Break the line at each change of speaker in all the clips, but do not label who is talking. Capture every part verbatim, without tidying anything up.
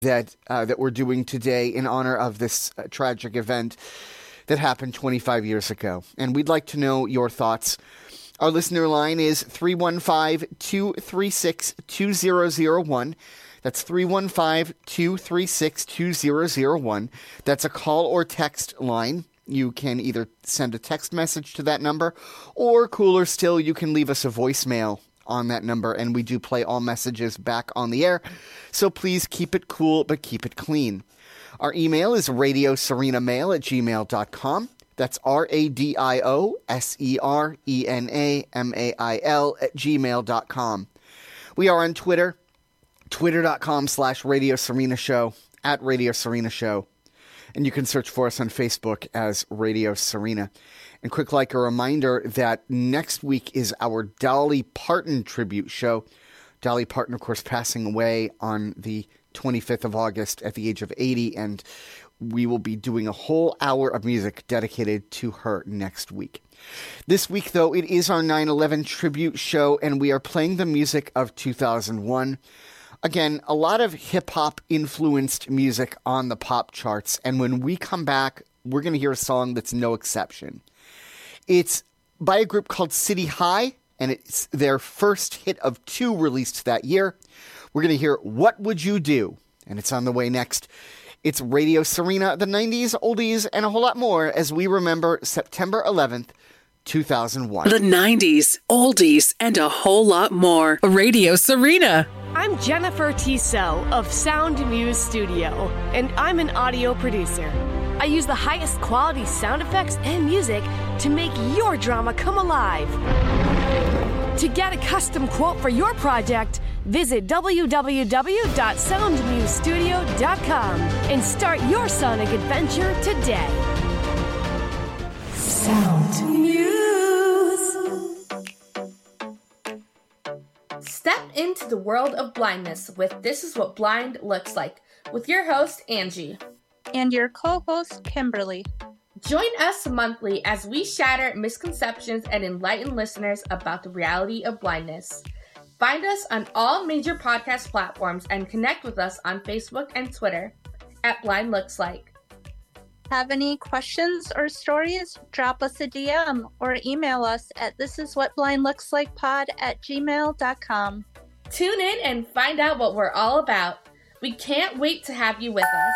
that uh, that we're doing today in honor of this uh, tragic event that happened twenty-five years ago. And we'd like to know your thoughts. Our listener line is three one five, two three six, two zero zero one. That's three one five, two three six, two zero zero one. That's a call or text line. You can either send a text message to that number, or cooler still, you can leave us a voicemail on that number, and we do play all messages back on the air. So please keep it cool, but keep it clean. Our email is radio serena mail at gmail dot com. That's R A D I O S E R E N A M A I L at gmail dot com. We are on Twitter, twitter.com slash Radio Serena Show, at Radio Serena Show. And you can search for us on Facebook as Radio Serena. And quick like a reminder that next week is our Dolly Parton tribute show. Dolly Parton, of course, passing away on the twenty-fifth of August at the age of eighty, and we will be doing a whole hour of music dedicated to her next week. This week, though, it is our nine eleven tribute show, and we are playing the music of two thousand one. Again, a lot of hip-hop influenced music on the pop charts, and when we come back, we're going to hear a song that's no exception. It's by a group called City High, and it's their first hit of two released that year. We're going to hear What Would You Do? And it's on the way next. It's Radio Serena, the nineties, oldies, and a whole lot more as we remember September eleventh, two thousand one.
The nineties, oldies, and a whole lot more. Radio Serena.
I'm Jennifer Tissot of Sound Muse Studio, and I'm an audio producer. I use the highest quality sound effects and music to make your drama come alive. To get a custom quote for your project, visit w w w dot sound muse studio dot com and start your sonic adventure today. Sound Muse.
Step into the world of blindness with This Is What Blind Looks Like with your host, Angie.
And your co-host, Kimberly.
Join us monthly as we shatter misconceptions and enlighten listeners about the reality of blindness. Find us on all major podcast platforms and connect with us on Facebook and Twitter at Blind Looks Like.
Have any questions or stories? Drop us a D M or email us at thisiswhatblindlookslike.pod at gmail dot com.
Tune in and find out what we're all about. We can't wait to have you with us.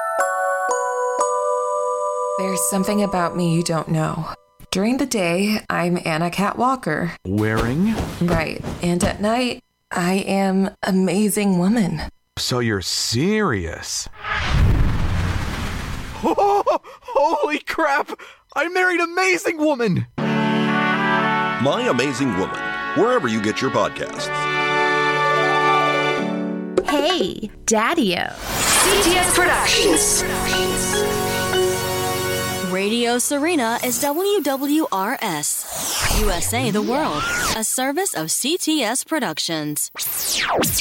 There's something about me you don't know. During the day, I'm Anna Cat Walker.
Wearing?
Right. And at night, I am Amazing Woman.
So you're serious? Oh, holy crap! I married Amazing Woman!
My Amazing Woman, wherever you get your podcasts.
Hey, Daddy-O.
C T S Productions.
Radio Serena is W W R S. U S A The World, a service of C T S Productions.